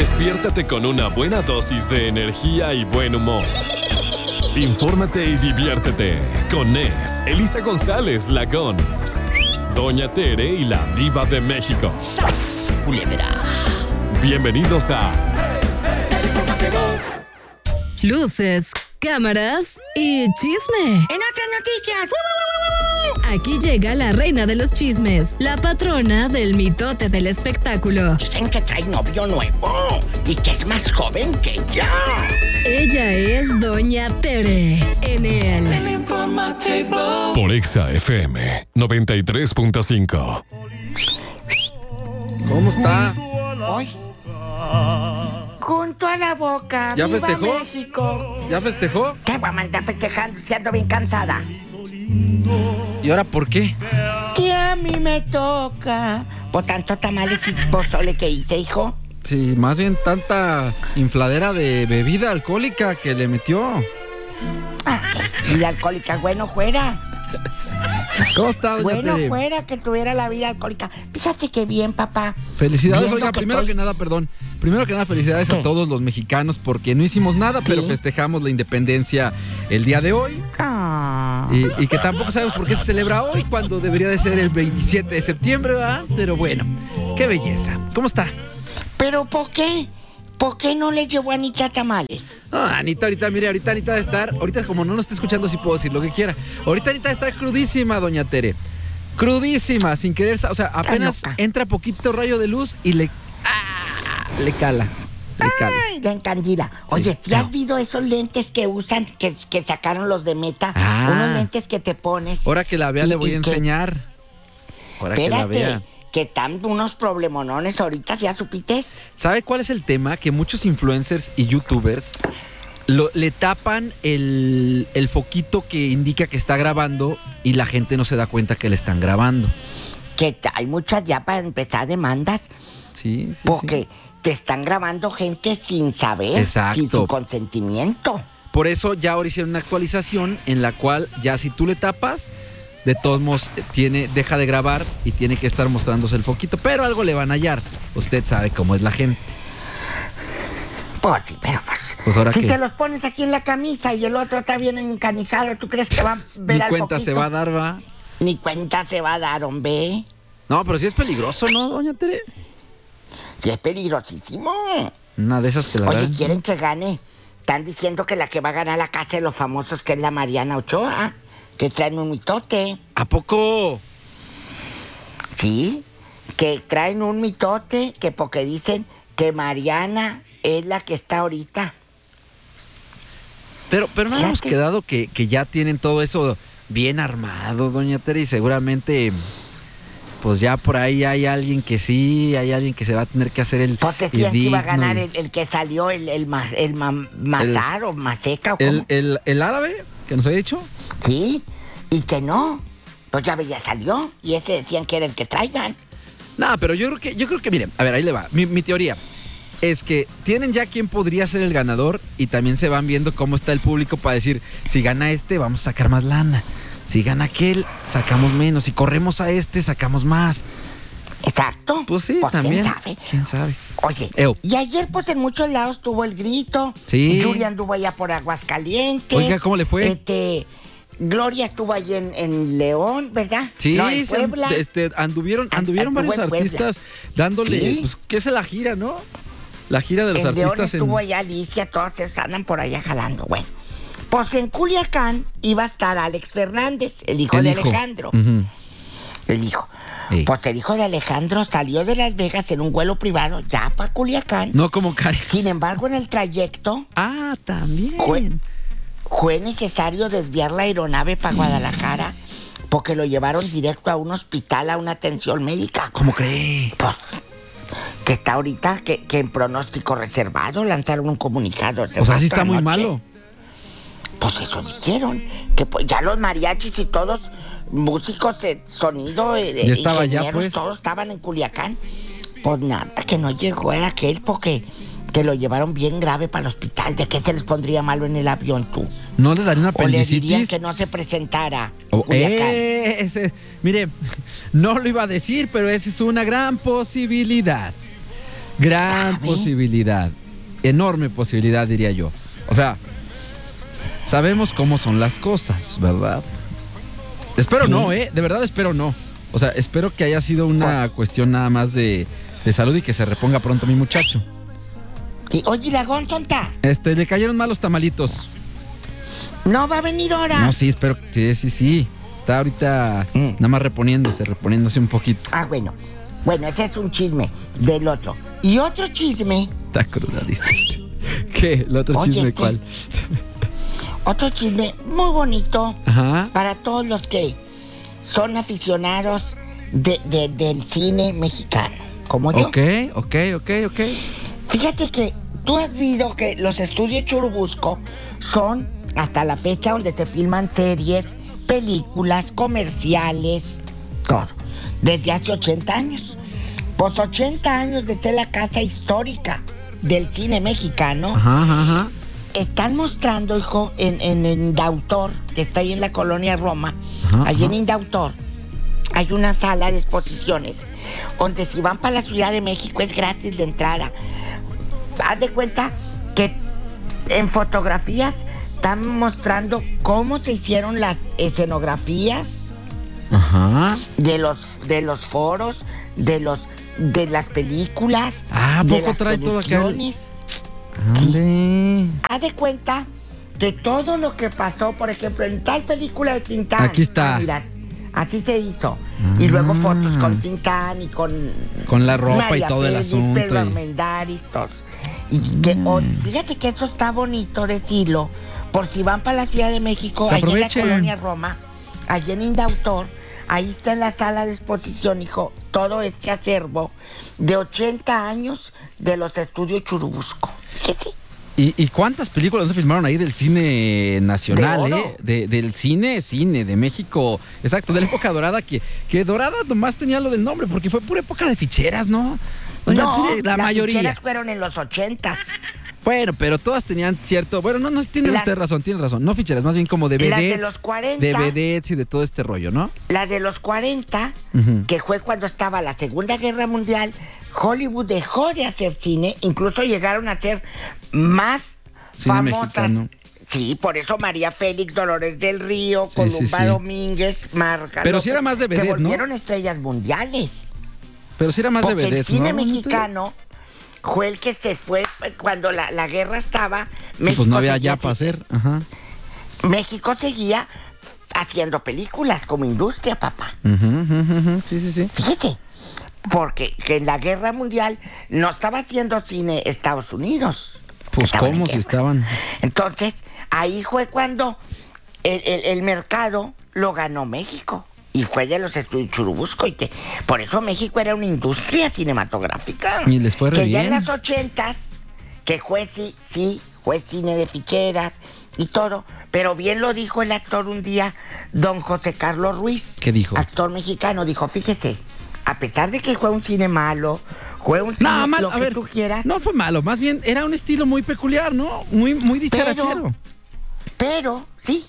Despiértate con una buena dosis de energía y buen humor. Infórmate y diviértete con Nes, Elisa González, la Gons, Doña Tere y la Diva de México. ¡Sas, culebra! Bienvenidos a Luces, cámaras y chisme. En otras noticias. Aquí llega la reina de los chismes, la patrona del mitote del espectáculo. Dicen que trae novio nuevo y que es más joven que ella. Ella es Doña Tere en el por Exa FM 93.5. ¿Cómo está? Hoy. Junto a la boca. ¿Ya ¡Viva festejó? México! ¿Ya festejó? Te voy a mandar festejando si ando bien cansada. ¿Y ahora por qué? Que a mí me toca. Por tanto tamales y pozole que hice, hijo. Sí, más bien tanta infladera de bebida alcohólica que le metió. Vida alcohólica, bueno fuera. ¿Cómo está, doña Bueno Tere? fuera que tuviera la vida alcohólica. Fíjate que bien, papá. Felicidades, Viendo oiga, que primero que nada, felicidades ¿Qué? a todos los mexicanos porque no hicimos nada, pero Sí. festejamos la independencia el día de hoy. Ah. Y que tampoco sabemos por qué se celebra hoy, cuando debería de ser el 27 de septiembre, ¿verdad? Pero bueno, qué belleza. ¿Cómo está? ¿Pero por qué? ¿Por qué no le llevó a Anita tamales? Anita, ahorita Anita de estar, ahorita como no nos está escuchando, sí puedo decir lo que quiera. Ahorita Anita de estar crudísima, doña Tere. Crudísima, sin querer, o sea, apenas loca. entra poquito rayo de luz y le cala. Ay, la encandila. Oye, ¿te has visto esos lentes que usan, que sacaron los de Meta? Ah. Unos lentes que te pones. Ahora que la vea le voy a que- enseñar. Ahora que la vea. Espérate, que están unos problemonones ahorita, ¿ya supites? ¿Sabe cuál es el tema? Que muchos influencers y youtubers le tapan el foquito que indica que está grabando y la gente no se da cuenta que le están grabando. Que hay muchas ya para empezar demandas, Sí. porque te están grabando gente sin saber, Exacto. sin su consentimiento. Por eso ya ahora hicieron una actualización en la cual ya si tú le tapas, de todos modos deja de grabar y tiene que estar mostrándose el foquito, pero algo le van a hallar. Usted sabe cómo es la gente. Pues sí, pero Pues ahora si qué. te los pones aquí en la camisa y el otro está bien encanijado, ¿tú crees que va a ver Ni al cuenta foquito? se va a dar, va. Ni cuenta se va a dar, hombre. No, pero sí es peligroso, ¿no, doña Tere? Sí, es peligrosísimo. Una de esas que la Oye, dan. quieren que gane. Están diciendo que la que va a ganar la casa de los famosos, que es la Mariana Ochoa, que traen un mitote. ¿A poco? Sí, que traen un mitote, que porque dicen que Mariana es la que está ahorita. Pero no hemos Fíjate. quedado que ya tienen todo eso bien armado, doña Tere, y seguramente pues ya por ahí hay alguien que sí, hay alguien que se va a tener que hacer el Pues decían que iba a digno ganar y- el que salió, Mazar o Maseca o cómo. el árabe que nos había dicho. Sí, y que no. Pues ya salió, y ese decían que era el que traigan. No, pero yo creo que, miren, a ver, ahí le va. Mi teoría es que tienen ya quién podría ser el ganador y también se van viendo cómo está el público para decir, si gana este, vamos a sacar más lana. Si gana aquel, sacamos menos. Si corremos a este, sacamos más. Exacto. Pues sí, también. ¿Quién sabe? ¿Quién sabe? Oye, Ew. y ayer pues en muchos lados tuvo el grito. Sí. Yuri anduvo allá por Aguascalientes. Oiga, ¿cómo le fue? Gloria estuvo allí en León, ¿verdad? Sí, No, en Puebla. anduvieron Anduvo varios en Puebla. artistas dándole, Sí. pues, ¿qué es la gira, no? La gira de los En León artistas estuvo allá Alicia, todos esos andan por allá jalando. Bueno, pues en Culiacán iba a estar Alex Fernández, el hijo de Alejandro. Ujú. El hijo. Sí. Pues el hijo de Alejandro salió de Las Vegas en un vuelo privado ya para Culiacán. No como Karen. Sin embargo, en el trayecto Ah, también. fue necesario desviar la aeronave para Guadalajara porque lo llevaron directo a un hospital, a una atención médica. ¿Cómo cree? Pues, que está ahorita, que en pronóstico reservado, lanzaron un comunicado. O sea, sí está muy anoche. malo. Pues eso dijeron, que pues ya los mariachis y todos, músicos de sonido, Ya estaba ya, ingenieros, pues. todos estaban en Culiacán. Pues nada, que no llegó era aquel porque que lo llevaron bien grave para el hospital. ¿De qué se les pondría malo en el avión tú? ¿No le daría una O le dirían apendicitis? que no se presentara. Oh, Culiacán. mire, no lo iba a decir, pero esa es una gran posibilidad. Gran ¿Sabe? posibilidad. Enorme posibilidad, diría yo. O sea, sabemos cómo son las cosas, ¿verdad? Espero Sí. no, de verdad espero no. O sea, espero que haya sido una cuestión nada más de salud y que se reponga pronto mi muchacho. Sí, oye, la Gonzonta, Le cayeron mal los tamalitos. no va a venir ahora. No, sí, espero que sí. Está ahorita nada más reponiéndose un poquito. Ah, bueno. Bueno, ese es un chisme del otro. Y otro chisme, Está cruda, dice este. ¿Qué? ¿El otro Oye, chisme ¿qué? cuál? otro chisme muy bonito Ajá. para todos los que son aficionados del cine mexicano, como yo. Ok. Fíjate que tú has visto que los estudios Churubusco son hasta la fecha donde se filman series, películas, comerciales, todo. Desde hace 80 años. Pues 80 años de ser la casa histórica del cine mexicano. Ajá. Están mostrando, hijo, en Indautor, que está ahí en la colonia Roma, Ajá, allí en ajá. Indautor, hay una sala de exposiciones donde si van para la Ciudad de México es gratis de entrada. Haz de cuenta que en fotografías están mostrando cómo se hicieron las escenografías Ajá. de los foros, de las películas, Ah, de ¿poco las trae todo acá el- producciones. Ande. Haz de cuenta que todo lo que pasó, por ejemplo, en tal película de Tintán. Aquí está. Mira, así se hizo. Y luego fotos con Tintán y con la ropa María y todo el Félix, asunto. Pedro y- Armendáriz, todos. Y que, fíjate que eso está bonito decirlo, por si van para la Ciudad de México, Que allí en la aprovechen. colonia Roma, allí en Indautor, ahí está en la sala de exposición, hijo, todo este acervo de 80 años de los estudios Churubusco. Fíjate. ¿Y cuántas películas se filmaron ahí del cine nacional, De oro. Del cine de México. Exacto, de la época dorada, que dorada nomás tenía lo del nombre, porque fue pura época de ficheras, ¿no? Doña No, Tere, la las mayoría. ficheras fueron en los 80. Bueno, pero todas tenían cierto. Bueno, no tiene Las- usted razón, tiene razón. No ficheras, más bien como de Las de vedettes. los 40. De vedettes y de todo este rollo, ¿no? La de los 40, Ujú. que fue cuando estaba la Segunda Guerra Mundial, Hollywood dejó de hacer cine, incluso llegaron a ser más Cine famosas. mexicano. Sí, por eso María Félix, Dolores del Río, Sí, Columba sí, sí. Domínguez, Marga Pero López, sí era más de vedette, se ¿no? volvieron estrellas mundiales. Pero sí era más de Porque el vedettes, cine ¿no? mexicano fue el que se fue cuando la guerra estaba. Sí, pues no había seguía ya para hacer. Ajá. México seguía haciendo películas como industria, papá. Ujú. Sí. Fíjate, porque que en la guerra mundial no estaba haciendo cine Estados Unidos. Pues Estaban en cómo si guerra. estaban. Entonces, ahí fue cuando el mercado lo ganó México. Y fue de los estudios Churubusco. Y que por eso México era una industria cinematográfica. Y les fue re que ya en bien. las 80s, que fue fue cine de ficheras y todo. Pero bien lo dijo el actor un día, don José Carlos Ruiz. ¿Qué dijo? Actor mexicano, dijo, fíjese, a pesar de que fue un cine malo, fue un cine No, mal, lo a que ver, tú quieras, no fue malo, más bien era un estilo muy peculiar, ¿no? Muy dicharachero. pero, sí,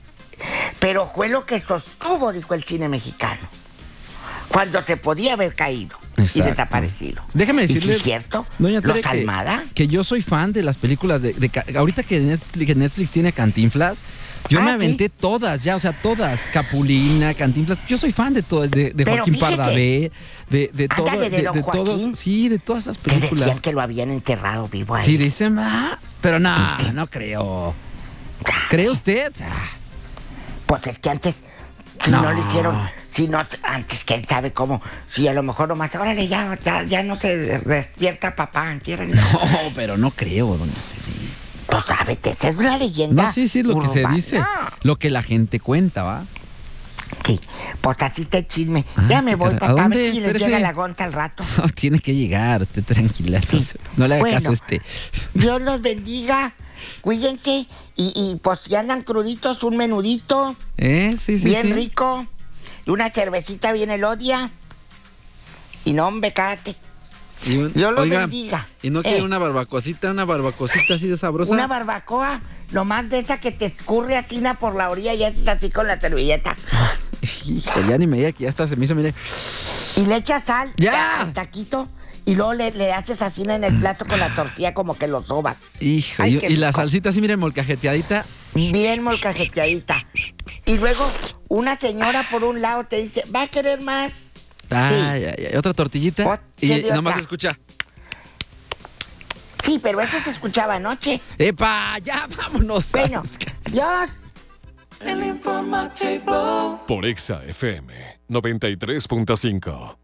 pero fue lo que sostuvo, dijo el cine mexicano, cuando se podía haber caído y Exacto. desaparecido. Déjeme ¿Y sí decirle, es cierto? doña Tere, Los Almada. que yo soy fan de las películas ahorita que Netflix tiene Cantinflas, yo me Ah, aventé ¿sí? todas ya, o sea, todas, Capulina, Cantinflas, yo soy fan de todo, de Pero Joaquín fíjate, Pardavé, de todo, ándale, de don todos, Joaquín. sí, de todas esas Que decían películas. que lo habían enterrado vivo ahí. Sí, dicen, pero no creo. ¿Cree usted? Pues es que antes, si No. no lo hicieron, si no, antes quién sabe cómo, si a lo mejor nomás, órale, ya no se despierta papá, ¿entiendes? No, pero no creo, doña Tere. Pues sabes, esa es una leyenda. No, sí, lo que se urbana. dice, lo que la gente cuenta, ¿va? Sí, pues así está el chisme. Ah, Ya me qué voy, caray. papá, ¿A a dónde? ver si les Espérese. llega la gonza al rato. No, tiene que llegar, usted tranquila, no le haga Bueno. caso a este. Dios los bendiga, cuídense y pues si andan cruditos, un menudito Sí, bien sí. rico y una cervecita bien elodia. Y no, hombre, cállate. Dios los bendiga. ¿Y no quiere una barbacoacita así de sabrosa? Una barbacoa, nomás de esa que te escurre así por la orilla y haces así con la servilleta. Hijo, ya ni me diga que ya hasta se me hizo, mire. Y le echas sal ¡Ya! al taquito y luego le haces así en el plato con la tortilla como que lo sobas. Hijo, Ay, qué y la rico. salsita así, miren, molcajeteadita. Bien molcajeteadita. Y luego una señora por un lado te dice, ¿va a querer más? Ay, otra tortillita. Y Échale nada más otra. se escucha. Sí, pero eso se escuchaba anoche. ¡Epa! ¡Ya vámonos! Bueno, Dios. Por Exa FM 93.5.